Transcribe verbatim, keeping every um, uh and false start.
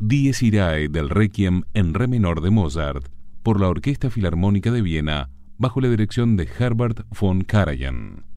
Dies Irae del Requiem en re menor de Mozart por la Orquesta Filarmónica de Viena bajo la dirección de Herbert von Karajan.